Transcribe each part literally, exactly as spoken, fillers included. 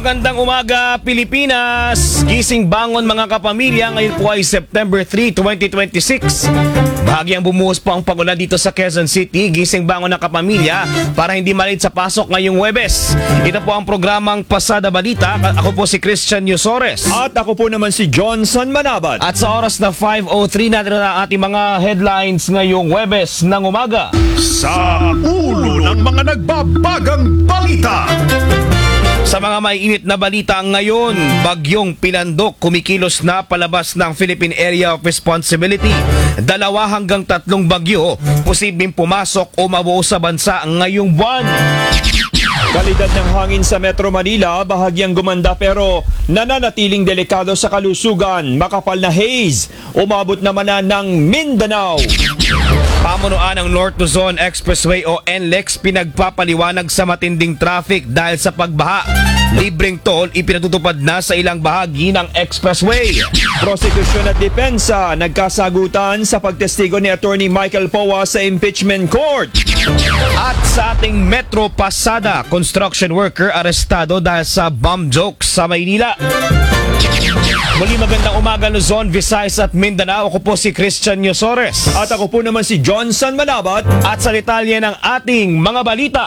Magandang umaga, Pilipinas! Gising bangon mga kapamilya, ngayon po ay September three, twenty twenty-six. Bahagyang bumuhos po ang pagulan dito sa Quezon City. Gising bangon na kapamilya para hindi malate sa pasok ngayong Huwebes. Ito po ang programang Pasada Balita. Ako po si Christian Yusores. At ako po naman si Johnson Manabat. At sa oras na five oh three natin na ating mga headlines ngayong Huwebes ng umaga. Sa ulo ng mga nagbabagang balita. Sa mga may init na balita ngayon, bagyong Pilandok kumikilos na palabas ng Philippine Area of Responsibility. Dalawa hanggang tatlong bagyo posibleng pumasok o mabuo sa bansa ngayong buwan. Kalidad ng hangin sa Metro Manila, bahagyang gumanda pero nananatiling delikado sa kalusugan. Makapal na haze, umabot naman na ng Mindanao. Pamunuan ng North Luzon Expressway o N L E X pinagpapaliwanag sa matinding traffic dahil sa pagbaha. Libreng toll ipinatutupad na sa ilang bahagi ng expressway. Prosekusyon at depensa nagkasagutan sa pagtestigo ni Attorney Michael Powa sa impeachment court. At sa ating Metro Pasada, construction worker arestado dahil sa bomb jokes sa Maynila. Muli magandang umaga Luzon, Visayas at Mindanao. Ako po si Christian Yusores. At ako po naman si Johnson Manabat. At sa detalye ng ating mga balita.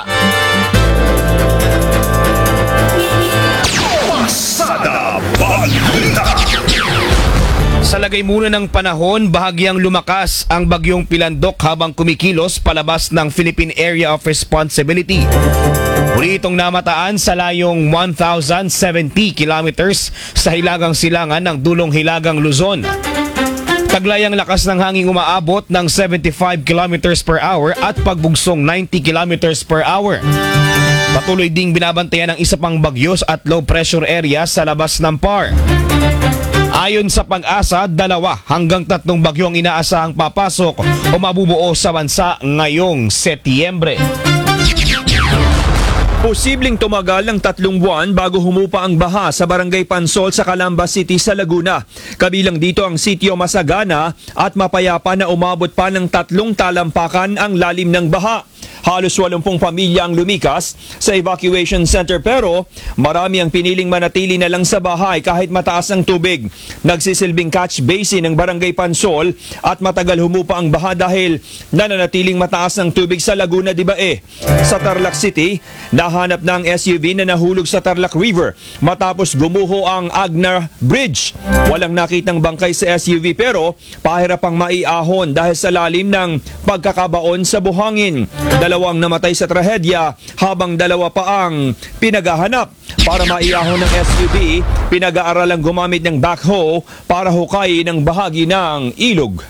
Pasada Balita. Sa lagay muna ng panahon, bahagyang lumakas ang bagyong Pilandok habang kumikilos palabas ng Philippine Area of Responsibility. Muli itong namataan sa layong one thousand seventy kilometers sa hilagang silangan ng dulong Hilagang Luzon. Taglayang lakas ng hangin umaabot ng seventy-five kilometers per hour at pagbugsong ninety kilometers per hour. Patuloy ding binabantayan ng isa pang bagyos at low pressure area sa labas ng P A R. Ayon sa Pag-asa, dalawa hanggang tatlong bagyo ang inaasahang papasok o mabubuo sa bansa ngayong Setyembre. Posibleng tumagal ng tatlong buwan bago humupa ang baha sa Barangay Pansol sa Calamba City sa Laguna. Kabilang dito ang sitio Masagana at mapayapa na umabot pa ng tatlong talampakan ang lalim ng baha. Halos walumpung pamilya ang lumikas sa evacuation center pero marami ang piniling manatili na lang sa bahay kahit mataas ang tubig. Nagsisilbing catch basin ng Barangay Pansol at matagal humupa ang baha dahil nananatiling mataas ang tubig sa Laguna di Bae. Sa Tarlac City, nahanap na ang S U V na nahulog sa Tarlac River matapos gumuho ang Agnar Bridge. Walang nakitang bangkay sa S U V pero pahirap ang maiahon dahil sa lalim ng pagkakabaon sa buhangin. Dalawang namatay sa trahedya habang dalawa pa ang pinaghahanap. Para maiahon ng S U V, pinag-aaralang gumamit ng backhoe para hukayin ang bahagi ng ilog.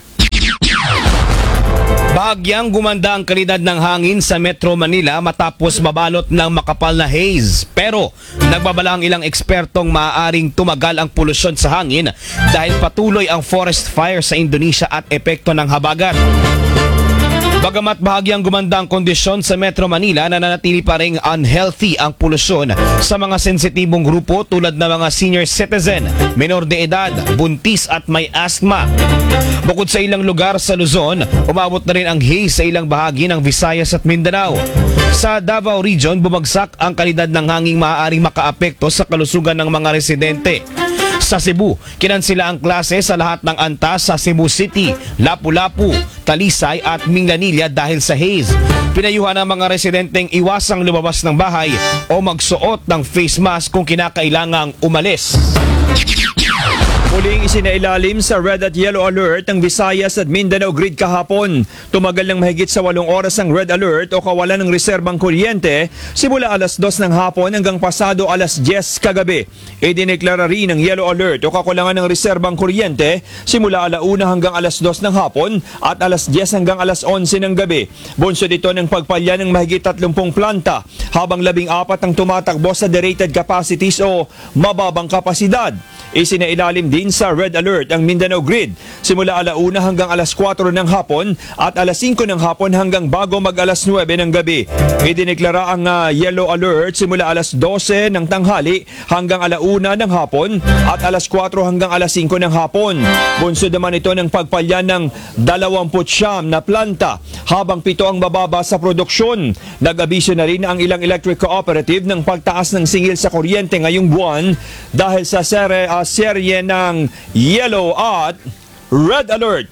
Bahagyang gumanda ang kalidad ng hangin sa Metro Manila matapos mabalot ng makapal na haze. Pero nagbabala ang ilang ekspertong maaaring tumagal ang polusyon sa hangin dahil patuloy ang forest fire sa Indonesia at epekto ng habagat. Bagamat bahagyang gumanda ang kondisyon sa Metro Manila, nananatili pa ring unhealthy ang polusyon sa mga sensitibong grupo tulad ng mga senior citizen, menor de edad, buntis at may asthma. Bukod sa ilang lugar sa Luzon, umabot na rin ang haze sa ilang bahagi ng Visayas at Mindanao. Sa Davao Region, bumagsak ang kalidad ng hangin maaaring makaapekto sa kalusugan ng mga residente. Sa Cebu, kinansila ang klase sa lahat ng antas sa Cebu City, Lapu-Lapu, Talisay at Minganilla dahil sa haze. Pinayuhan ang mga residenteng iwasang lumabas ng bahay o magsuot ng face mask kung kinakailangang umalis. Muling isinailalim sa red at yellow alert ang Visayas at Mindanao grid kahapon. Tumagal ng mahigit sa walong oras ang red alert o kawalan ng reserbang kuryente simula alas dos ng hapon hanggang pasado alas diyes kagabi. Idineklara rin ang yellow alert o kakulangan ng reserbang kuryente simula alauna hanggang alas dos ng hapon at alas diyes hanggang alas onse ng gabi. Bunsod ito ng pagpalya ng mahigit tatlumpung planta habang labing apat ang tumatakbo sa derated capacities o mababang kapasidad. Isinailalim din din sa red alert ang Mindanao Grid simula alauna hanggang alas kwatro ng hapon at alas singko ng hapon hanggang bago mag alas nuwebe ng gabi. Idineklara ang uh, yellow alert simula alas dose ng tanghali hanggang alauna ng hapon at alas kwatro hanggang alas singko ng hapon. Bunsod naman ito ng pagpalya ng dalawampu't siyam na planta habang pito ang bababa sa produksyon. Nag-abiso na rin ang ilang electric cooperative ng pagtaas ng singil sa kuryente ngayong buwan dahil sa sere, uh, serye ng yellow at red alert.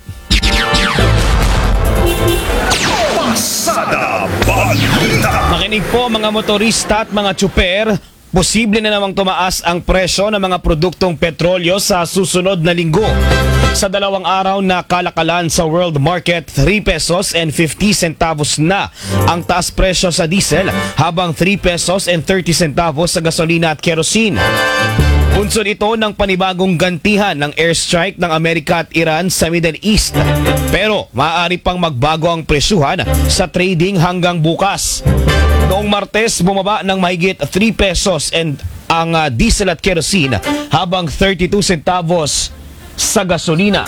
Pasada Balita. Makinig po mga motorista at mga tsuper. Posible na namang tumaas ang presyo ng mga produktong petrolyo sa susunod na linggo. Sa dalawang araw na kalakalan sa world market, three pesos and fifty centavos na ang taas presyo sa diesel habang three pesos and thirty centavos sa gasolina at kerosene. Unsod ito ng panibagong gantihan ng airstrike ng Amerika at Iran sa Middle East. Pero maaari pang magbago ang presyuhan sa trading hanggang bukas. Noong Martes, bumaba ng mahigit three pesos and ang uh, diesel at kerosene habang thirty-two centavos sa gasolina.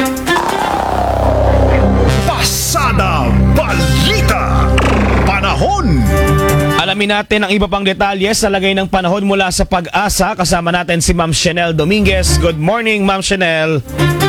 Pasada Balita. Panahon. Alamin natin ang iba pang detalye sa lagay ng panahon mula sa Pag-asa. Kasama natin si Ma'am Chanel Dominguez. Good morning, Ma'am Chanel.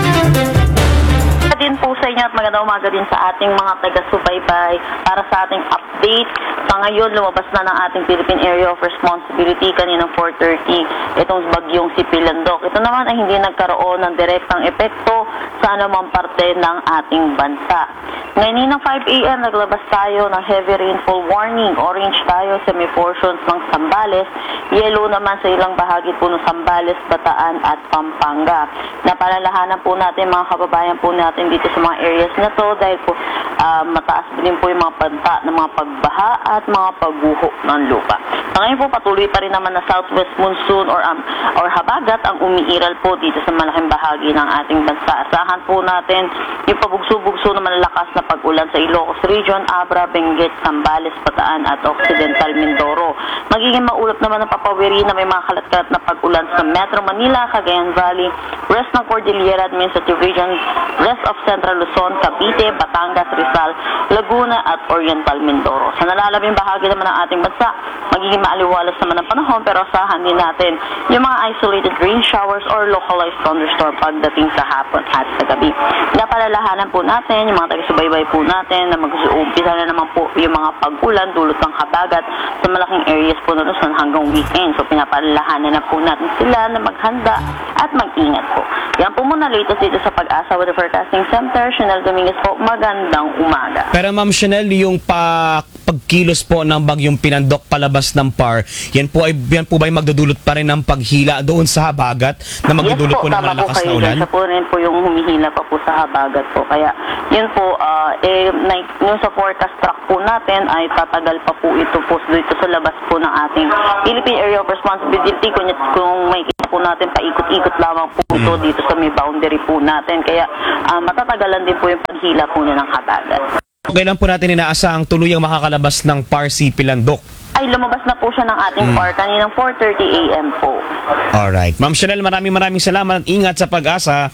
Din po sa inyo at magandang umaga din sa ating mga taga-subaybay para sa ating update. Sa ngayon, lumabas na ng ating Philippine Area of Responsibility kaninang four thirty itong bagyong si Pilandok. Ito naman ay hindi nagkaroon ng direktang epekto sa anumang parte ng ating bansa. Ngayon ng five a m naglabas tayo ng heavy rainfall warning. Orange tayo sa may portions ng Zambales. Yellow naman sa ilang bahagi po ng Zambales, Bataan at Pampanga. Napalalahanan po natin mga kababayan po natin dito sa mga areas na to dahil po uh, mataas din po yung mga panta ng mga pagbaha at mga pagguho ng lupa. So, ngayon po patuloy pa rin naman na southwest monsoon or um, or habagat ang umiiral po dito sa malaking bahagi ng ating bansa. Asahan po natin yung pabugso-bugso na malalakas na pag-ulan sa Ilocos Region, Abra, Benguet, Zambales, Bataan at Occidental Mindoro. Magiging maulap naman ang papawiri na may mga kalat-kalat na pag-ulan sa Metro Manila, Cagayan Valley, rest ng Cordillera Administrative Region, rest of Central Luzon, Cavite, Batangas, Rizal, Laguna at Oriental Mindoro. Sa nalalabing bahagi naman ng ating bansa, magiging maaliwalas naman ang panahon pero asahan din natin yung mga isolated rain showers or localized thunderstorm pagdating sa hapon at sa gabi. Napalalahanan po natin yung mga taga-subaybay po natin na mag-uumpisa na naman po yung mga pag-ulan dulot ng habagat sa malaking areas po na Luzon hanggang weekend. So pinapalalahanan na po natin sila na maghanda at mag-ingat po. Yan po muna latest dito sa Pag-asa Weather Forecasting Center. Chanel Dominguez po, magandang umaga. Pero Ma'am Chanel, yung pa pagkilos po ng bagyong Pinandok palabas ng P A R, yan po ay yan po ba ay magdudulot pa rin ng paghila doon sa habagat na magdudulot yes, po, po ng malalakas na ulan? Siya po rin po yung humihila pa po sa habagat po. Kaya yun po, uh, eh, yung sa forecast track po natin ay tatagal pa po ito po dito sa labas po ng ating Philippine Area of Responsibility. Kung, kung may kita po natin, paikot-ikot lamang po ito dito sa may boundary po natin. Kaya uh, matatagalan din po yung paghila po niya ng habagat. Kailan po natin inaasahang tuluyang makakalabas ng P A R si Pilandok? Ay, lumabas na po siya ng ating hmm. P A R kaninang four thirty a m po. Alright. Ma'am Chanel, maraming maraming salamat. Ingat sa Pag-asa.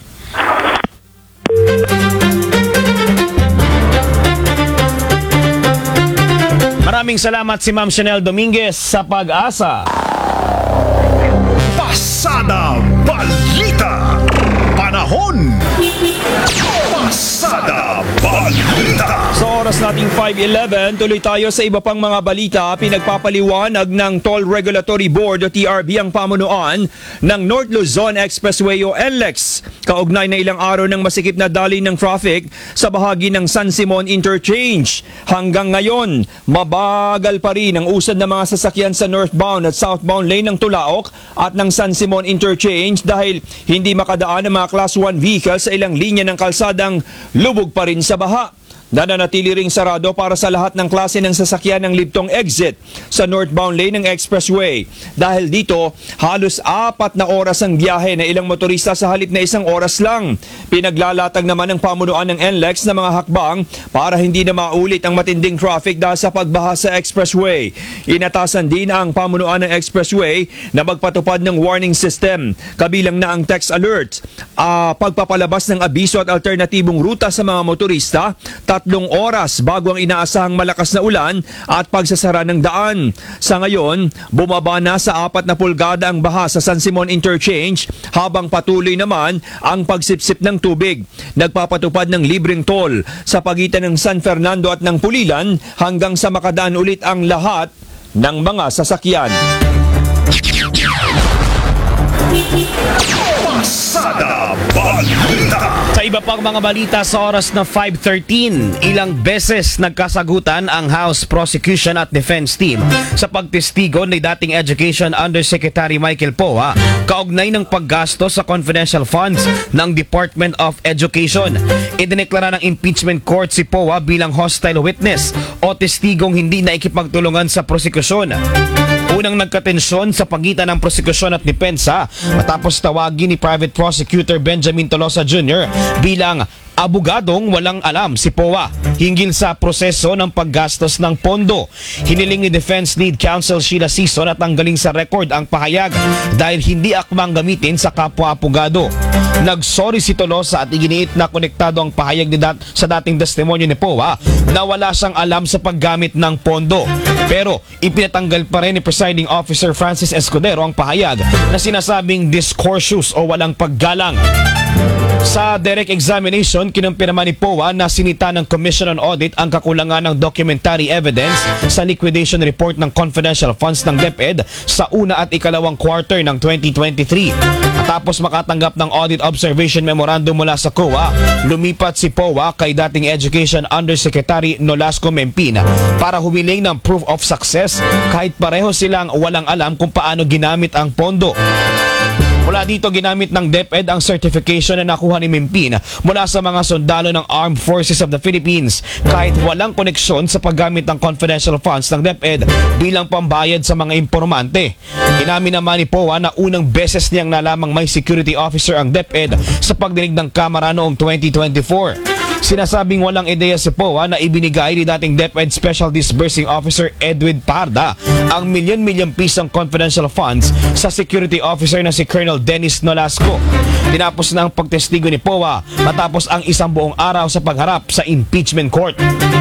Maraming salamat si Ma'am Chanel Dominguez sa Pag-asa. Pasada Balita. Panahon. Pasada Balita. Sa oras nating five eleven, tuloy tayo sa iba pang mga balita. Pinagpapaliwanag ng Toll Regulatory Board o T R B ang pamunuan ng North Luzon Expressway o N L E X. Kaugnay na ilang araw ng masikip na daloy ng traffic sa bahagi ng San Simon Interchange. Hanggang ngayon, mabagal pa rin ang usad ng mga sasakyan sa northbound at southbound lane ng Tulaok at ng San Simon Interchange dahil hindi makadaan ang mga Class one vehicles sa ilang linya ng kalsadang lubog pa rin sa baha. nananatili ring sarado para sa lahat ng klase ng sasakyan ng Libtong exit sa northbound lane ng expressway. Dahil dito, halos apat na oras ang biyahe na ilang motorista sa halip na isang oras lang. Pinaglalatag naman ng pamunuan ng N L E X na mga hakbang para hindi na maulit ang matinding traffic dahil sa pagbaha sa expressway. Inatasan din ang pamunuan ng expressway na magpatupad ng warning system, kabilang na ang text alert, uh, pagpapalabas ng abiso at alternatibong ruta sa mga motorista, tatlong oras bago ang inaasahang malakas na ulan at pagsasara ng daan. Sa ngayon, bumaba na sa apat na pulgada ang baha sa San Simon Interchange habang patuloy naman ang pagsipsip ng tubig. Nagpapatupad ng libreng toll sa pagitan ng San Fernando at ng Pulilan hanggang sa makadaan ulit ang lahat ng mga sasakyan. Pasada Balita. Sa iba pang mga balita sa oras na five thirteen, ilang beses nagkasagutan ang House Prosecution at Defense Team sa pagtestigo ni dating Education Undersecretary Michael Poa kaugnay ng paggasto sa confidential funds ng Department of Education. Idineklara ng impeachment court si Poa bilang hostile witness o testigong hindi naikipagtulungan sa prosekusyon. Unang nagkatensyon sa pagitan ng prosekusyon at depensa matapos tawagin ni Private Prosecutor Benjamin Tolosa Junior bilang abogadong walang alam si Poa hinggil sa proseso ng paggastos ng pondo. Hiniling ni Defense Lead Counsel Sheila Sison at tanggalin sa record ang pahayag dahil hindi akmang gamitin sa kapwa-abogado. Nagsorry si Tolosa at iginiit na konektado ang pahayag ni dat sa dating testimonyo ni Poa na wala siyang alam sa paggamit ng pondo. Pero ipinatanggal pa rin ni Presiding Officer Francis Escudero ang pahayag na sinasabing discourteous o walang paggalang. Sa direct examination, kinumpi naman ni Poa na sinita ng Commission on Audit ang kakulangan ng documentary evidence sa liquidation report ng confidential funds ng DepEd sa una at ikalawang quarter ng twenty twenty-three. Matapos makatanggap ng Audit Observation Memorandum mula sa C O A, lumipat si Poa kay dating Education Undersecretary Nolasco Mempina para humiling ng proof of success kahit pareho silang walang alam kung paano ginamit ang pondo. Mula dito, ginamit ng DepEd ang certification na nakuha ni Mempin mula sa mga sundalo ng Armed Forces of the Philippines kahit walang koneksyon sa paggamit ng confidential funds ng DepEd bilang pambayad sa mga impormante. Inamin naman ni Poa na unang beses niyang nalamang may security officer ang DepEd sa pagdinig ng Kamara noong twenty twenty-four. Sinasabing walang ideya si Poa na ibinigay ni dating DepEd Special Disbursing Officer Edwin Parda ang milyon-milyon pisong confidential funds sa security officer na si Colonel Dennis Nolasco. Tinapos na ang pagtestigo ni Poa matapos ang isang buong araw sa pagharap sa impeachment court.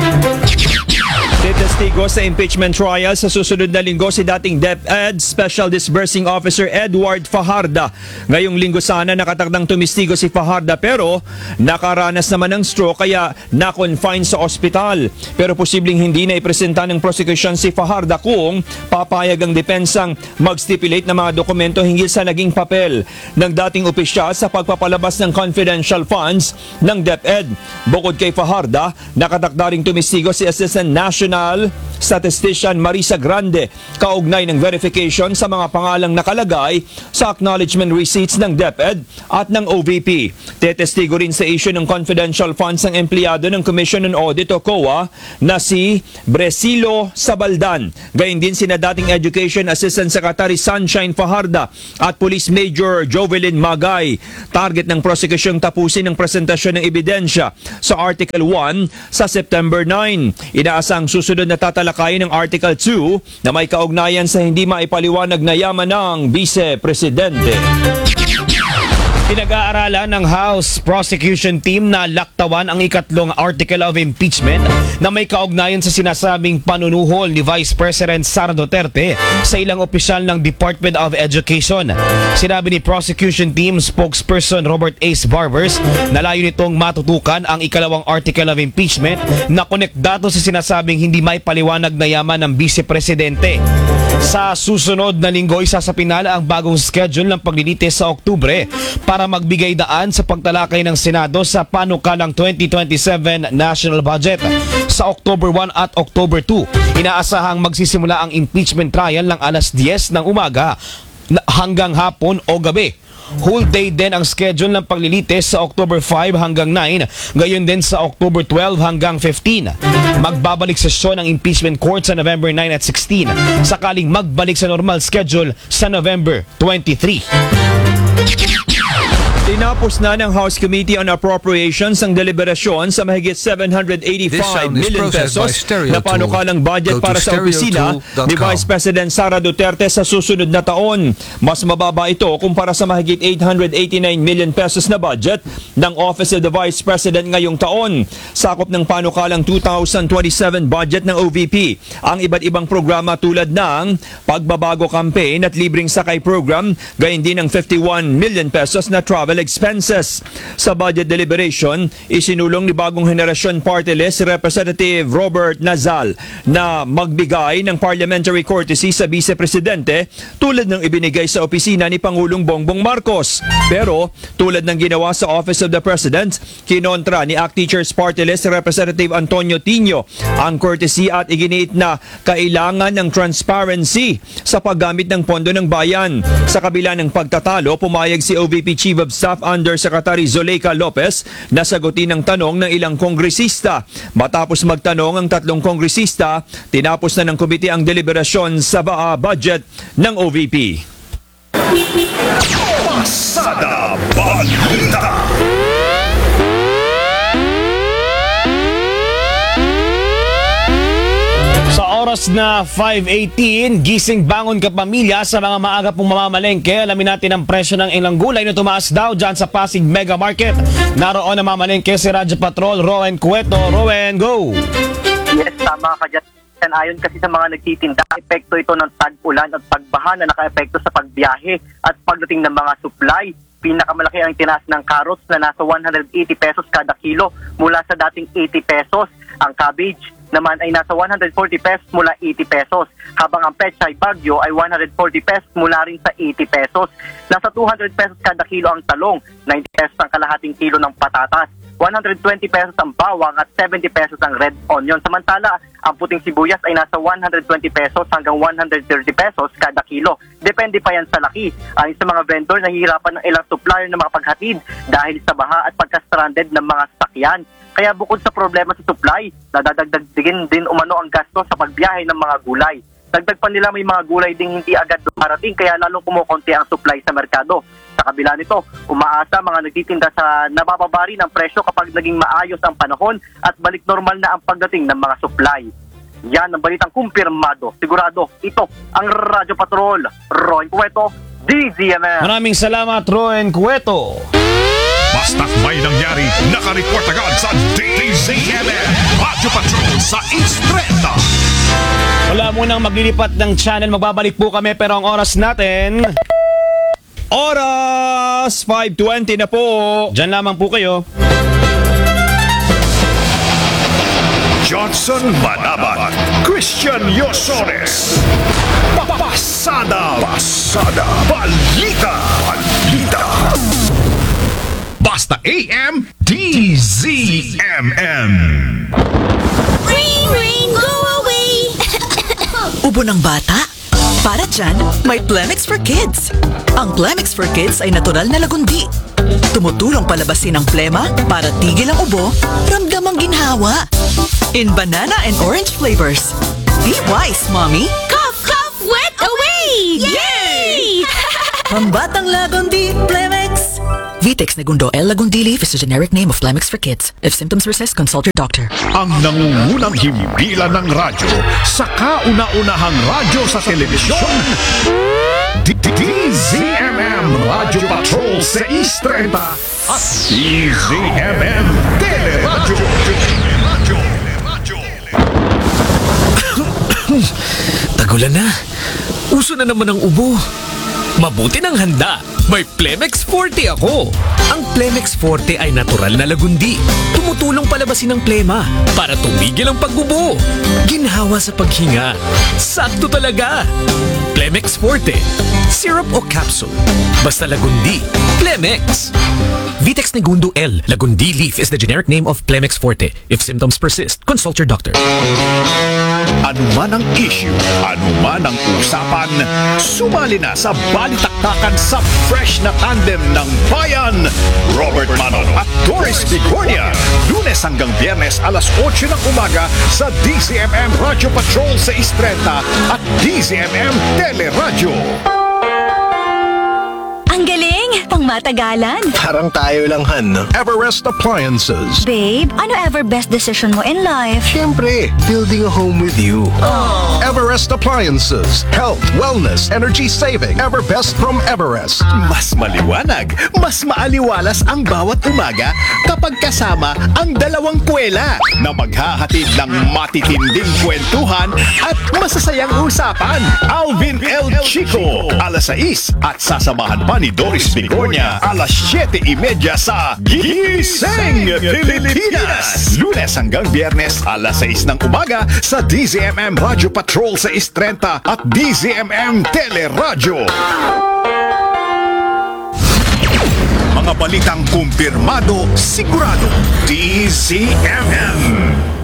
Testigo sa impeachment trial sa susunod na linggo si dating DepEd Special Disbursing Officer Edward Fajarda. Ngayong linggo sana nakatakdang tumistigo si Fajarda pero nakaranas naman ng stroke kaya na-confine sa ospital. Pero posibleng hindi na ipresenta ng prosecution si Fajarda kung papayag ang depensang mag-stipulate ng mga dokumento hinggil sa naging papel ng dating opisyal sa pagpapalabas ng confidential funds ng DepEd. Bukod kay Fajarda, nakatakda ring tumistigo si Assistant National Statistician Marisa Grande kaugnay ng verification sa mga pangalang nakalagay sa acknowledgement receipts ng DepEd at ng O V P. Tetestigo rin sa issue ng confidential funds ng empleyado ng Commission on Audit o C O A na si Bresilo Sabaldan. Gayun din sina dating Education Assistant Secretary Sunshine Fajarda at Police Major Jovelyn Magay. Target ng prosekusyong tapusin ang presentasyon ng ebidensya sa Article one sa September nine. Inaasang susunod na tatalakayin ng Article two na may kaugnayan sa hindi maipaliwanag na yaman ng Vice Presidente. Pinag-aaralan ng House Prosecution Team na laktawan ang ikatlong article of impeachment na may kaugnayan sa sinasabing panunuhol ni Vice President Sara Duterte sa ilang opisyal ng Department of Education. Sinabi ni Prosecution Team spokesperson Robert Ace Barbers na layo nitong matutukan ang ikalawang article of impeachment na konektado sa sinasabing hindi may paliwanag na yaman ng Vice Presidente. Sa susunod na linggo, isasapinala ang bagong schedule ng paglilitis sa Oktubre para magbigay daan sa pagtalakay ng Senado sa panukalang twenty twenty-seven national budget. Sa October one at October two, inaasahang magsisimula ang impeachment trial ng alas diyes ng umaga na- hanggang hapon o gabi. Whole day din ang schedule ng paglilitis sa October five hanggang nine, gayon din sa October twelve hanggang fifteen. Magbabalik sesyon ang impeachment court sa November nine at sixteen, sakaling magbalik sa normal schedule sa November twenty-three. Tinapos na ng House Committee on Appropriations ang deliberasyon sa mahigit seven hundred eighty-five million pesos na panukalang budget para sa opisina ni Vice President Sara Duterte sa susunod na taon. Mas mababa ito kumpara sa mahigit eight hundred eighty-nine million pesos na budget ng Office of the Vice President ngayong taon. Sakop ng panukalang two thousand twenty-seven budget ng O V P ang iba't ibang programa tulad ng pagbabago campaign at libreng sakay program, gayon din ang fifty-one million pesos na travel expenses. Sa budget deliberation, isinulong ni Bagong Henerasyon Party List Representative Robert Nazal na magbigay ng parliamentary courtesy sa Vice Presidente tulad ng ibinigay sa opisina ni Pangulong Bongbong Marcos. Pero tulad ng ginawa sa Office of the President, kinontra ni A C T Teachers Party List Representative Antonio Tino ang courtesy at iginiit na kailangan ng transparency sa paggamit ng pondo ng bayan. Sa kabila ng pagtatalo, pumayag si O V P Chief of Staff Undersecretary Zuleika Lopez na sagutin ang tanong ng ilang kongresista. Matapos magtanong ang tatlong kongresista, tinapos na ng komite ang deliberasyon sa ba- budget ng O V P. Pasada Balita. Sa oras na five eighteen, gising bangon ka pamilya sa mga maaga pong mamamalengke. Alamin natin ang presyo ng ilang gulay na tumaas daw dyan sa Pasig Mega Market. Naroon na mamalengke si Radyo Patrol, Rowen Cueto. Rowen, go! Yes, tama ka dyan. Ayon kasi sa mga nagtitinda, epekto ito ng tag-ulan at pagbaha na naka-epekto sa pagbiyahe at pagdating ng mga supply. Pinakamalaki ang tinaas ng carrots na nasa one hundred eighty pesos kada kilo mula sa dating eighty pesos. Ang cabbage naman ay nasa one hundred forty pesos mula eighty pesos. Habang ang pechay bagyo ay one hundred forty pesos mula rin sa eighty pesos. Nasa two hundred pesos kada kilo ang talong, ninety pesos ang kalahating kilo ng patatas, one hundred twenty pesos ang bawang at seventy pesos ang red onion. Samantala, ang puting sibuyas ay nasa one hundred twenty pesos hanggang one hundred thirty pesos kada kilo. Depende pa yan sa laki. Ayon sa mga vendor, nahihirapan ng ilang supplier na makapaghatid dahil sa baha at pagka-stranded ng mga sasakyan. Kaya bukod sa problema sa supply, nadadagdagin din umano ang gasto sa pagbiyahe ng mga gulay. Dagdag pa nila may mga gulay ding hindi agad dumarating kaya lalong kumukonti ang supply sa merkado. Sa kabila nito, umaasa mga nagtitinda sa nabababa rin ang presyo kapag naging maayos ang panahon at balik normal na ang pagdating ng mga supply. Yan ang balitang kumpirmado. Sigurado, ito ang Radyo Patrol. Roy Cueto, D Z M M. Maraming salamat, Rowen Cueto. Basta't may nangyari, nakareport agad sa D Z M M. Radyo Patrol sa Instreta. Wala munang maglilipat ng channel. Magbabalik po kami pero ang oras natin, Oras! five twenty na po. dyan lamang po kayo. Johnson Manabat, Christian Yosores. Pasada, pasada, balita, balita. Basta A M, D Z M M. Ring, ring, go away! Ubo ng bata? Para dyan, may Plemix for Kids. Ang Plemix for Kids ay natural na lagundi. Tumutulong palabasin ang plema para tigil ang ubo, ramdam ang ginhawa. In banana and orange flavors. Be wise, Mommy! Cough, cough, wet away! Yay! Pambatang lagundi, Plemix! Vitex Negundo L. Lagundili is a generic name of Plemix for Kids. If symptoms persist, consult your doctor. Ang nangungunang himpilan ng radyo sa kauna-unahang radyo sa telebisyon. D Z M M Radyo Patrol sa Istreta at D Z M M Teleradyo. Tagulan na. Uso na naman ang ubo. Mabuti ng handa. May Plemix forty ako. Ang Plemix forty ay natural na lagundi. Tumutulong palabasin ang plema para tumigil ang pagbubo. Ginhawa sa paghinga. Sakto talaga. Plemix forty. Syrup o capsule. Basta lagundi. Plemix. Vitex Negundo L. Lagundi leaf is the generic name of Plemex Forte. If symptoms persist, consult your doctor. Ano man ang issue, ano man ang usapan, sumali na sa balitaktakan sa fresh na tandem ng bayan. Robert Manon at Doris Bigornia. Lunes hanggang Biyernes alas otso ng umaga sa D Z M M Radio Patrol sa Istrenta at D Z M M Teleradyo. Ang galing! Pang matagalan. Parang tayo lang, Han. No? Everest Appliances. Babe, ano ever best decision mo in life? Siyempre, building a home with you. Everest Appliances. Health, wellness, energy saving. Everbest from Everest. Mas maliwanag, mas maaliwalas ang bawat umaga kapag kasama ang dalawang kuwela na maghahatid ng matitinding kwentuhan at masasayang usapan. Alvin L. Chico, alas sais at sasamahan pa ni Doris Bigornia, alas siyete trenta sa Gising Pilipinas. Lunes hanggang Biyernes, alas sais ng umaga sa D Z M M Radio Patrol sa Istrenta at D Z M M Teleradyo. Mga balitang kumpirmado, sigurado, D Z M M.